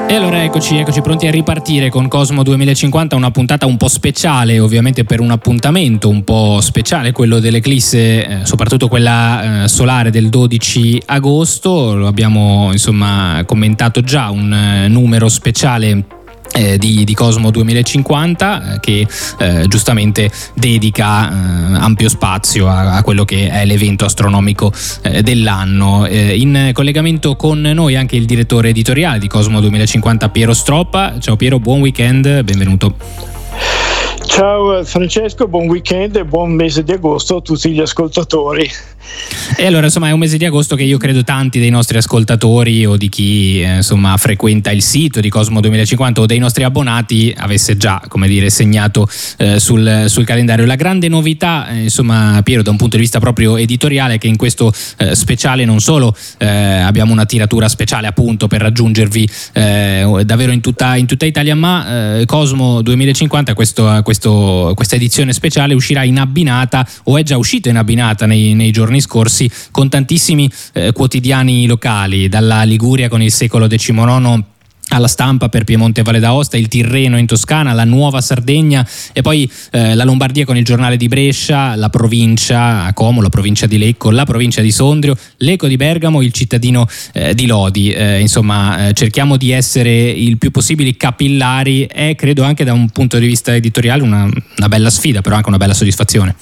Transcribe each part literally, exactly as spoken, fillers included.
E allora eccoci, eccoci pronti a ripartire con Cosmo duemilacinquanta, una puntata un po' speciale, ovviamente per un appuntamento un po' speciale, quello dell'eclisse, eh, soprattutto quella eh, solare del dodici agosto. Lo abbiamo insomma commentato già, un eh, numero speciale Eh, di, di Cosmo duemilacinquanta eh, che eh, giustamente dedica eh, ampio spazio a, a quello che è l'evento astronomico eh, dell'anno. Eh, in collegamento con noi anche il direttore editoriale di Cosmo duemilacinquanta, Piero Stroppa. Ciao Piero, buon weekend, benvenuto. Ciao Francesco, buon weekend e buon mese di agosto a tutti gli ascoltatori. E allora insomma è un mese di agosto che io credo tanti dei nostri ascoltatori o di chi eh, insomma frequenta il sito di Cosmo duemilacinquanta o dei nostri abbonati avesse già, come dire, segnato eh, sul, sul calendario. La grande novità eh, insomma Piero, da un punto di vista proprio editoriale, è che in questo eh, speciale non solo eh, abbiamo una tiratura speciale appunto per raggiungervi eh, davvero in tutta, in tutta Italia, ma eh, Cosmo duemilacinquanta, questo, questo, questa edizione speciale uscirà in abbinata, o è già uscita in abbinata nei, nei giorni scorsi, con tantissimi eh, quotidiani locali, dalla Liguria con il Secolo diciannove alla Stampa per Piemonte e Valle d'Aosta, il Tirreno in Toscana, la Nuova Sardegna e poi eh, la Lombardia con il Giornale di Brescia, la provincia a Como, la provincia di Lecco, la provincia di Sondrio, l'Eco di Bergamo, il Cittadino eh, di Lodi. Eh, insomma, eh, cerchiamo di essere il più possibile capillari. È, credo, anche da un punto di vista editoriale una, una bella sfida, però anche una bella soddisfazione.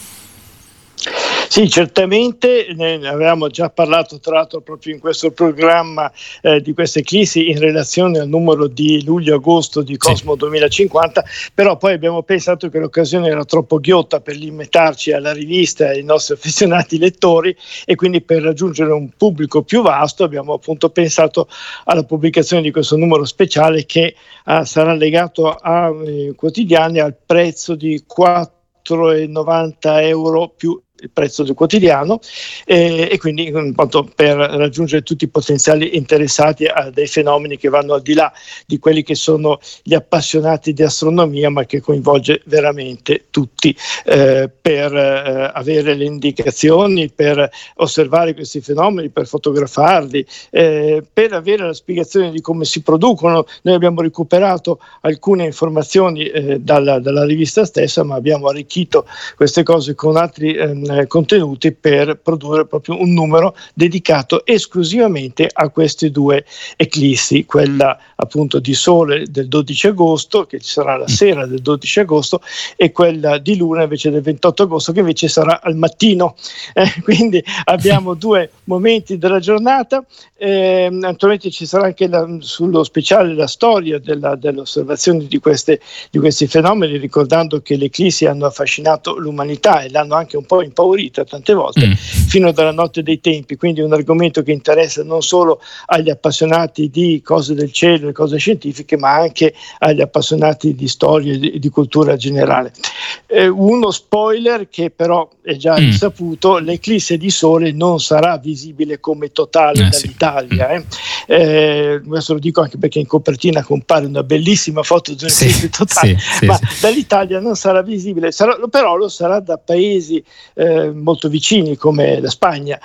Sì, certamente, ne avevamo già parlato tra l'altro proprio in questo programma eh, di queste eclissi in relazione al numero di luglio-agosto di Cosmo sì. duemilacinquanta, però poi abbiamo pensato che l'occasione era troppo ghiotta per limitarci alla rivista e ai nostri affezionati lettori, e quindi per raggiungere un pubblico più vasto abbiamo appunto pensato alla pubblicazione di questo numero speciale che ah, sarà legato a eh, quotidiani al prezzo di quattro virgola novanta euro più il prezzo del quotidiano, eh, e quindi appunto, per raggiungere tutti i potenziali interessati a dei fenomeni che vanno al di là di quelli che sono gli appassionati di astronomia, ma che coinvolge veramente tutti, eh, per eh, avere le indicazioni, per osservare questi fenomeni, per fotografarli, eh, per avere la spiegazione di come si producono. Noi abbiamo recuperato alcune informazioni eh, dalla, dalla rivista stessa, ma abbiamo arricchito queste cose con altri ehm, contenuti per produrre proprio un numero dedicato esclusivamente a queste due eclissi, quella appunto di Sole del dodici agosto, che ci sarà la sera del dodici agosto, e quella di Luna invece del ventotto agosto, che invece sarà al mattino. Eh, quindi abbiamo due momenti della giornata. Eh, naturalmente ci sarà anche la, sullo speciale la storia della, dell'osservazione di, queste, di questi fenomeni, ricordando che le eclissi hanno affascinato l'umanità e l'hanno anche un po' impaurita tante volte, mm. fino dalla notte dei tempi. Quindi un argomento che interessa non solo agli appassionati di cose del cielo e cose scientifiche, ma anche agli appassionati di storia e di, di cultura generale. Eh, uno spoiler che però è già mm. risaputo: l'eclisse di Sole non sarà visibile come totale eh, dall'Italia. Sì. Eh. Eh, questo lo dico anche perché in copertina compare una bellissima foto di un'eclisse sì, totale, sì, ma sì, dall'Italia non sarà visibile, sarà, però lo sarà da paesi eh, molto vicini come la Spagna.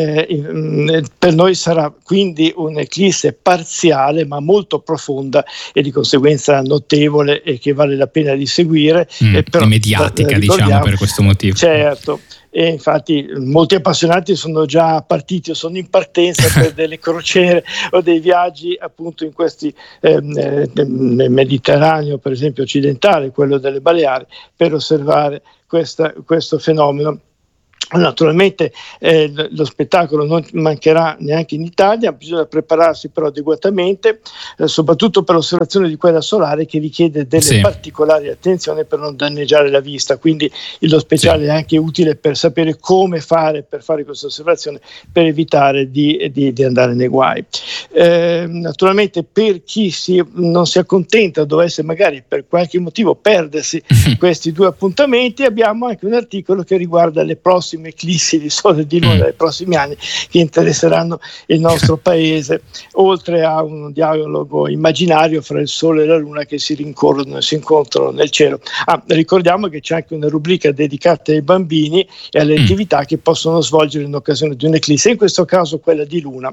Eh, per noi sarà quindi un'eclisse parziale ma molto profonda e di conseguenza notevole e che vale la pena di seguire. Mm, eh, però, mediatica, diciamo, per questo motivo. Certo. E infatti molti appassionati sono già partiti o sono in partenza per delle crociere o dei viaggi appunto in questi eh, nel Mediterraneo, per esempio occidentale, quello delle Baleari, per osservare questa, questo fenomeno. Naturalmente eh, lo spettacolo non mancherà neanche in Italia, bisogna prepararsi però adeguatamente, eh, soprattutto per l'osservazione di quella solare, che richiede delle sì. particolari attenzioni per non danneggiare la vista. Quindi lo speciale sì. è anche utile per sapere come fare per fare questa osservazione, per evitare di, di, di andare nei guai. Eh, naturalmente per chi si, non si accontenta, dovesse magari per qualche motivo perdersi questi due appuntamenti, abbiamo anche un articolo che riguarda le prossime prossime eclissi di Sole e di Luna dei prossimi anni che interesseranno il nostro paese, oltre a un dialogo immaginario fra il Sole e la Luna che si rincorrono e si incontrano nel cielo. Ah, ricordiamo che c'è anche una rubrica dedicata ai bambini e alle attività che possono svolgere in occasione di un'eclisse, in questo caso quella di Luna.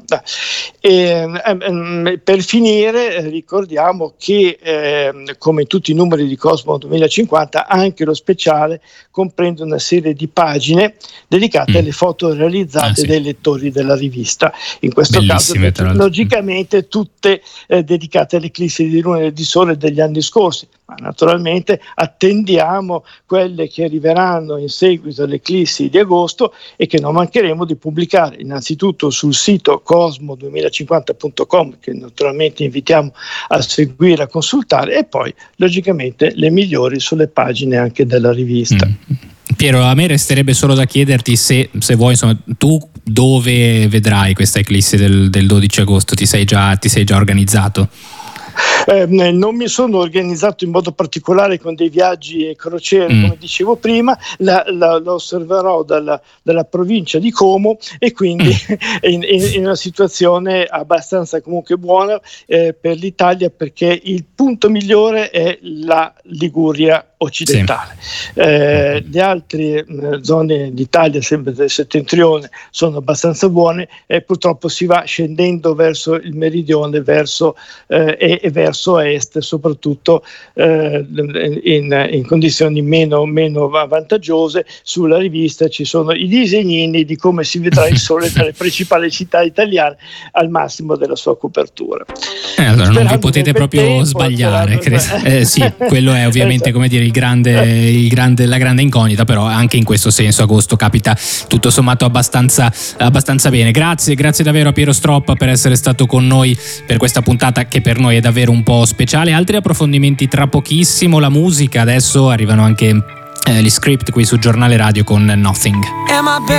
E, ehm, per finire ricordiamo che eh, come tutti i numeri di Cosmo duemilacinquanta anche lo speciale comprende una serie di pagine dedicate mm. alle foto realizzate ah, sì. dai lettori della rivista, in questo Bellissime, caso logicamente tutte eh, dedicate alle eclissi di Luna e di Sole degli anni scorsi, ma naturalmente attendiamo quelle che arriveranno in seguito alle eclissi di agosto e che non mancheremo di pubblicare innanzitutto sul sito cosmo duemilacinquanta punto com, che naturalmente invitiamo a seguire, a consultare, e poi logicamente le migliori sulle pagine anche della rivista. Mm. Piero, a me resterebbe solo da chiederti se, se vuoi, insomma, tu dove vedrai questa eclissi del, del dodici agosto? Ti sei già, ti sei già organizzato? Eh, non mi sono organizzato in modo particolare con dei viaggi e crociere, mm. come dicevo prima, la, la, la osserverò dalla, dalla provincia di Como e quindi mm. in, in, in una situazione abbastanza comunque buona eh, per l'Italia, perché il punto migliore è la Liguria occidentale. Sì. Eh, le altre eh, zone d'Italia, sempre del settentrione, sono abbastanza buone e purtroppo si va scendendo verso il meridione, verso eh, e, e verso est, soprattutto eh, in, in condizioni meno, meno vantaggiose. Sulla rivista ci sono i disegnini di come si vedrà il sole dalle principali città italiane al massimo della sua copertura. Eh, allora non vi potete proprio tempo, sbagliare, eh, sì, quello è ovviamente come dire il grande, il grande, la grande incognita, però anche in questo senso agosto capita tutto sommato abbastanza, abbastanza bene. Grazie, grazie davvero a Piero Stroppa per essere stato con noi per questa puntata che per noi è davvero un po' speciale. Altri approfondimenti tra pochissimo, la musica, adesso arrivano anche eh, gli script qui su Giornale Radio con Nothing.